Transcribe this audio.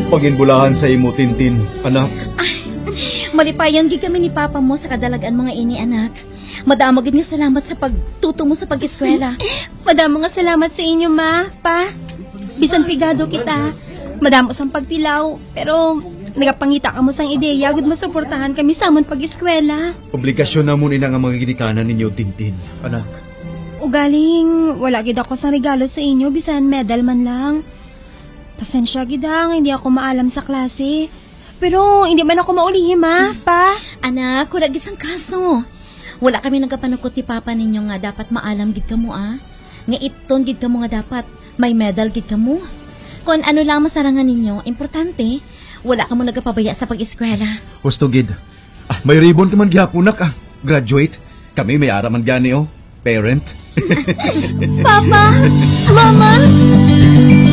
Paginbulahan sa imo, Tintin, anak. Malipayan gid kami ni Papa mo sa kadalagan mga ini, anak. Madamo gid nga salamat sa pagtuto mo sa pag-eskwela. Madamo nga salamat sa inyo, ma, pa. Bisan pigado kita. Madamo sang pagtilaw, pero nagapangita ka mo sang ideya, gud masuportahan kami sa amon pag-eskwela. Obligasyon na muna nga mga ginikanan ninyo, Tintin, anak. Ugaling, wala gid ako sang regalo sa inyo, bisan medal man lang. Pasensya gid nga hindi ako maalam sa klase. Pero hindi man ako maulihim, ha, pa. Anak, wala gid sang kaso. Wala kami nagapanukot ni Papa ninyo nga dapat maalam gid kamo, Nga ipton gid kamo nga dapat may medal gid kamo. Kung ano lang masarangan ninyo, importante, wala kamo nagapabaya sa pag-eskwela. Husto, gid. May ribbon ka man gihapon, nak. Graduate. Kami may araman gani, Parent. Papa! Mama!